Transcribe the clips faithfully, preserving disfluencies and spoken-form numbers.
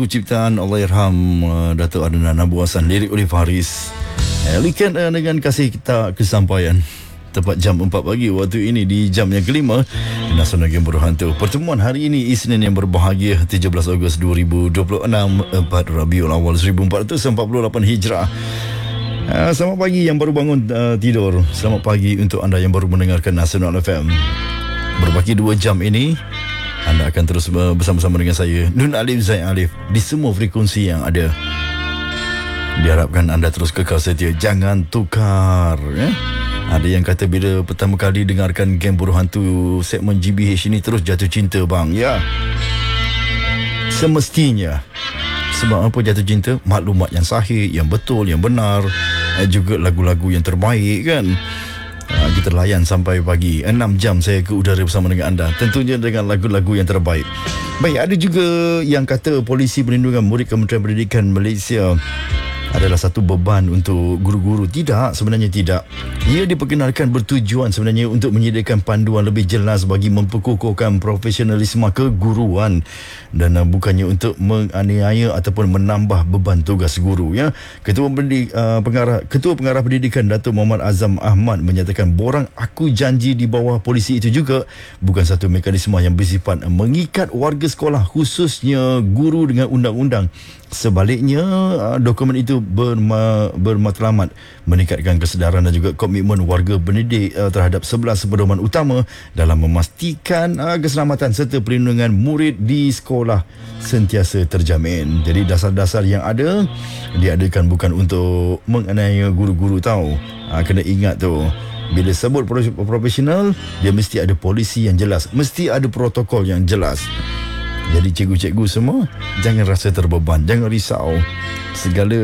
lagu ciptaan Allahyarham uh, Datuk Adnan Abu Hassan, lirik oleh Faris. Elikan uh, dengan kasih kita kesampaian tepat jam empat pagi waktu ini di jam yang kelima Nasional Game Berhantu. Pertemuan hari ini Isnin yang berbahagia tujuh belas Ogos dua ribu dua puluh enam, empat Rabiul Awal seribu empat ratus empat puluh lapan Hijrah. Uh, selamat pagi yang baru bangun uh, tidur. Selamat pagi untuk anda yang baru mendengarkan Nasional F M. Berbaki dua jam ini anda akan terus bersama-sama dengan saya, Nun Alif Zaid Alif, di semua frekuensi yang ada. Diharapkan anda terus kekal setia, jangan tukar ya? Ada yang kata bila pertama kali dengarkan Game Berhantu segmen G B H ini terus jatuh cinta bang. Ya, semestinya. Sebab apa jatuh cinta? Maklumat yang sahih, yang betul, yang benar, juga lagu-lagu yang terbaik kan. Ha, kita layan sampai pagi enam jam saya ke udara bersama dengan anda, tentunya dengan lagu-lagu yang terbaik. Baik, ada juga yang kata Polisi Perlindungan Murid Kementerian Pendidikan Malaysia adalah satu beban untuk guru-guru. Tidak, sebenarnya tidak. Ia diperkenalkan bertujuan sebenarnya untuk menyediakan panduan lebih jelas bagi memperkukuhkan profesionalisme keguruan dan uh, bukannya untuk menganiaya ataupun menambah beban tugas guru ya. Ketua Pendidik, uh, pengarah Ketua Pengarah Pendidikan Datuk Muhammad Azam Ahmad menyatakan borang aku janji di bawah polisi itu juga bukan satu mekanisme yang bersifat mengikat warga sekolah, khususnya guru dengan undang-undang. Sebaliknya, dokumen itu berma, bermatlamat meningkatkan kesedaran dan juga komitmen warga pendidik terhadap sebelas pedoman utama dalam memastikan keselamatan serta perlindungan murid di sekolah sentiasa terjamin. Jadi dasar-dasar yang ada diadakan bukan untuk menganiaya guru-guru tahu. Kena ingat tu, bila sebut profesional, dia mesti ada polisi yang jelas, mesti ada protokol yang jelas. Jadi cikgu-cikgu semua jangan rasa terbeban, jangan risau. Segala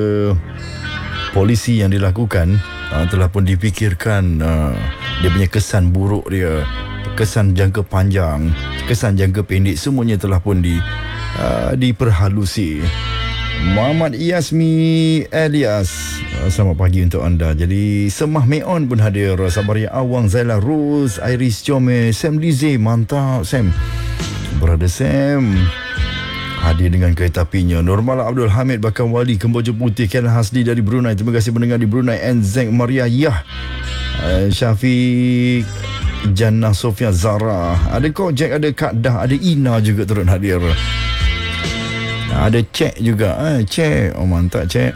polisi yang dilakukan uh, telah pun dipikirkan uh, dia punya kesan buruk dia, kesan jangka panjang, kesan jangka pendek, semuanya telah pun di uh, diperhalusi. Muhammad Yasmi Elias, uh, selamat pagi untuk anda. Jadi Semah Meon pun hadir, Sabaria Awang, Zaila Rose, Iris Chome, Sam Lize, mantap Sam. Brother Sam hadir dengan kereta apinya. Normal Abdul Hamid Bakar Wali, Kemboja Putih, Ken Hasli dari Brunei. Terima kasih mendengar di Brunei. Enzeng Maria Yah, uh, Syafiq Jannah Sofia Zara, ada Kok Jack, ada Kak Dah, ada Ina juga turut hadir. Ada Cek juga, eh, Cek, oh mantap Cek.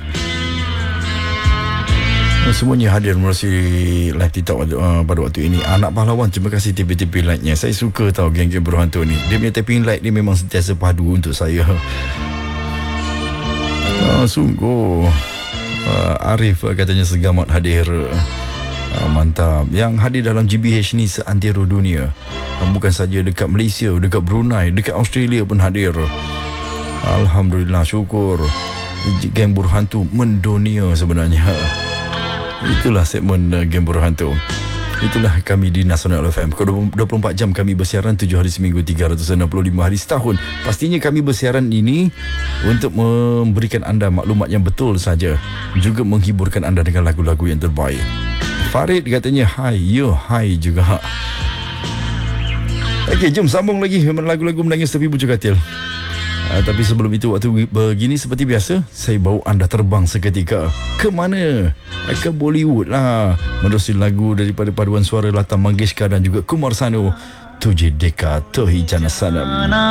Semuanya hadir melalui live TikTok uh, pada waktu ini. Anak Pahlawan, terima kasih tipi-tipi like-nya. Saya suka tahu geng-geng berhantu ni. Dia punya tapping like dia memang sentiasa padu untuk saya. Uh, sungguh uh, Arif uh, katanya segamat hadir. uh, Mantap. Yang hadir dalam G B H ni seantero dunia, uh, bukan saja dekat Malaysia, dekat Brunei, dekat Australia pun hadir. Alhamdulillah, syukur. Geng berhantu mendunia sebenarnya. Itulah segmen uh, Game Berhantu. Itulah kami di Nasional F M. dua puluh empat jam kami bersiaran, tujuh hari seminggu, tiga ratus enam puluh lima hari setahun. Pastinya kami bersiaran ini untuk memberikan anda maklumat yang betul saja, juga menghiburkan anda dengan lagu-lagu yang terbaik. Farid katanya hai, yo hai juga. Okey, jom sambung lagi lagu-lagu menangis tepi bujuk katil. Uh, tapi sebelum itu, waktu begini seperti biasa, saya bawa anda terbang seketika. Ke mana? Ke Bollywood lah, menerusi lagu daripada paduan suara Lata Mangeshkar dan juga Kumar Sanu, Tujhe Dekha Tohi Jana Sanam.